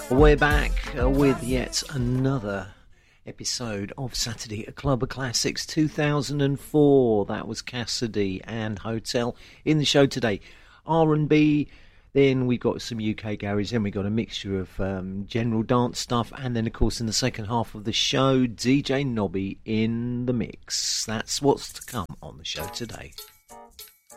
We're back with yet another episode of Saturday at Club of Classics 2004. That was Cassidy and Hotel. In the show today, R&B, then we've got some UK garage, then we've got a mixture of general dance stuff, and then of course in the second half of the show, DJ Nobby in the mix. That's what's to come on the show today.